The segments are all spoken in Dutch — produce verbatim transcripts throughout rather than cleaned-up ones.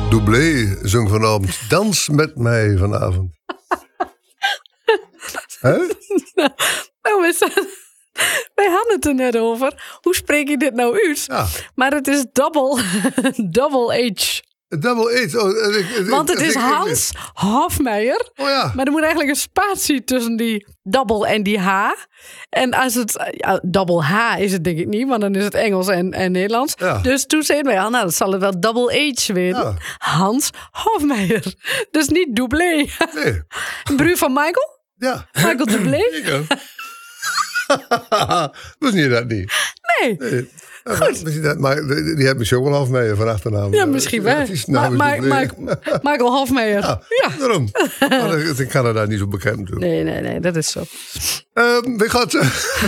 Doublé zong vanavond Dans met mij vanavond. Hè? Nou, we staan... Wij hadden het er net over. Hoe spreek je dit nou uit? Ja. Maar het is double, double H. Double H. Oh, ik, ik, Want het ik, is ik, Hans Hofmeijer. Oh ja. Maar er moet eigenlijk een spatie tussen die double en die H. En als het... Ja, double H is het denk ik niet. Want dan is het Engels en, en Nederlands. Ja. Dus toen zeiden wij al, nou, dat zal het wel double H weten. Ja. Hans Hofmeijer. Dus niet doublé. Nee. Een broer van Michael? Ja. Michael doublé? Zeker. Was niet dat niet? Nee. Nee. Goed. Dat, maar die, die heeft misschien ook wel half mee van achternaam. Ja, misschien wel. Het is nou Ma- eens Ma- doublé. Ma- Michael Hofmeijer. Ja, Ja. daarom. Maar dat is in Canada niet zo bekend natuurlijk. Nee, nee, nee, dat is zo. Um, we, gaan,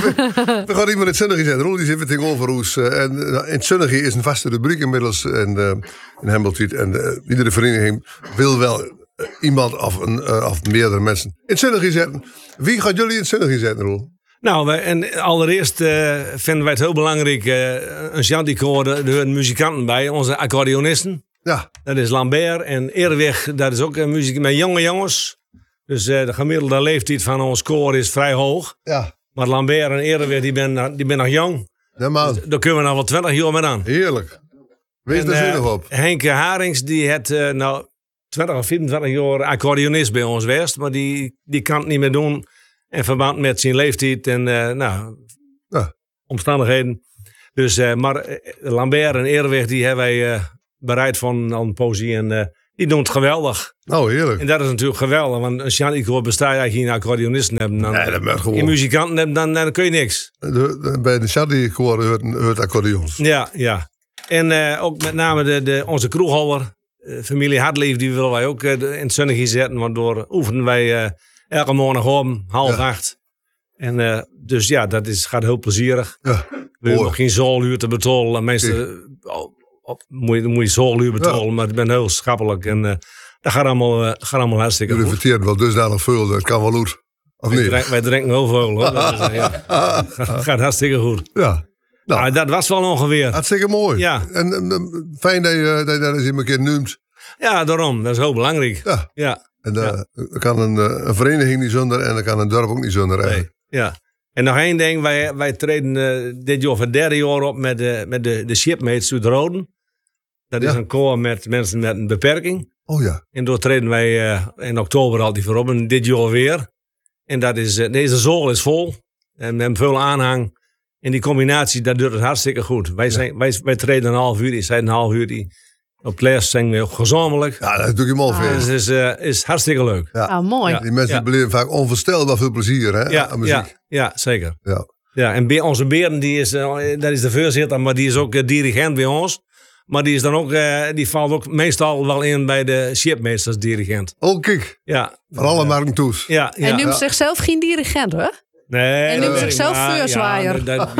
we, we gaan iemand in het Zonnige zetten. Roel die zit met over Roes. Uh, en uh, in het Zonnige is een vaste rubriek inmiddels en, uh, in Hemmeltweet. En uh, iedere vereniging wil wel uh, iemand of, een, uh, of meerdere mensen in het Zonnige zetten. Wie gaat jullie in het Zonnige zetten, Roel? Nou, wij, en allereerst uh, vinden wij het heel belangrijk. Uh, een Chanticoor, er horen muzikanten bij, onze accordeonisten. Ja. Dat is Lambert en Eerweg, dat is ook uh, muziek met jonge jongens. Dus uh, de gemiddelde leeftijd van ons koor is vrij hoog. Ja. Maar Lambert en Eerweg, die ben, die ben nog jong. Ja, man. Dus daar kunnen we nog wel twintig jaar mee aan. Heerlijk. Wees En, daar uh, zinnig op. Henke Harings, die heeft uh, nou twintig of vierentwintig jaar accordeonist bij ons geweest. Maar die, die kan het niet meer doen. In verband met zijn leeftijd en uh, nou, Ja. omstandigheden. Dus, uh, maar uh, Lambert en Eerweg, die hebben wij uh, bereid van een poëzie. En uh, die doen het geweldig. Oh, heerlijk. En dat is natuurlijk geweldig. Want een Chanticoor bestaat eigenlijk geen accordeonisten hebben. Dan, Nee, dat mag gewoon. geen muzikanten hebben, dan, dan kun je niks. De, de, bij de Chanticoor hoort, hoort accordeons. Ja, ja. En uh, ook met name de, de, onze kroeghouder, uh, familie Hartlief, die willen wij ook uh, in het zonnige zetten. Want door oefenen wij... Uh, elke morgen om half Ja. acht. En uh, dus ja, dat is, gaat heel plezierig. Ja. We hebben Mooi. nog geen zooluur te betalen. Meestal uh, op, op, moet je, moet je zooluur betalen, Ja. maar het ben heel schappelijk. En uh, dat gaat allemaal, uh, gaat allemaal hartstikke Jullie goed. verteren wel dusdanig veel, dat kan wel goed. Of Wij, niet? drink- wij drinken heel veel hoor. Dat is, uh, ja. gaat, gaat hartstikke goed. Ja. Nou, Nou, dat was wel ongeveer. hartstikke mooi. Ja. En, en, en fijn dat je dat je dat eens een keer noemt. Ja, daarom. Dat is heel belangrijk. Ja. Ja. En uh, er kan een, uh, een vereniging niet zonder en er kan een dorp ook niet zonder. Nee. eigenlijk. Ja. En nog één ding. Wij, wij treden uh, dit jaar voor het derde jaar op met de, met de, de Shipmates uit Roden. Dat is Ja. een koor met mensen met een beperking. Oh ja. En daar treden wij uh, in oktober altijd voor op. En dit jaar weer. En dat is, uh, deze zool is vol. En we hebben veel aanhang. En die combinatie, dat doet het hartstikke goed. Wij, zijn, wij, wij treden een half uur. Die zijn een half uur. Die, op het les zijn we ook gezamenlijk. Ja, dat is natuurlijk mooi Dus feest. het is, uh, is hartstikke leuk. Ja. Ah, mooi. Ja. Die mensen Ja. beleven vaak onvoorstelbaar veel plezier hè, Ja, aan muziek. ja, ja, zeker. Ja. Ja, en Be- onze Beren, die is, uh, dat is de voorzitter, maar die is ook uh, dirigent bij ons. Maar die is dan ook, uh, die valt ook meestal wel in bij de Shipmates als dirigent. Oh, kijk. Ja. Van alle markten toes. Ja, ja. Hij noemt Ja. zichzelf geen dirigent, hoor. Nee, Hij noemt dat weet ik, zichzelf maar vuurzwaaier. Ja, dat-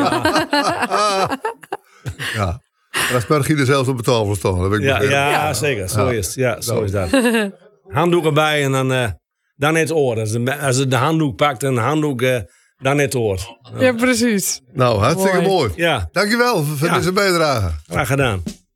ja. Ja. En dat sperg je er zelfs op betaal voor staan. Dat heb ik Ja, begrepen. ja, zeker. Zo Ja. is het. Ja, zo is dat. Handdoek erbij en dan, uh, dan het oor. Als de, als het de handdoek pakt en de handdoek, uh, dan het oor. Ja, precies. Nou, hartstikke Mooi. mooi. Ja, Dankjewel voor Ja. deze bijdrage. graag gedaan.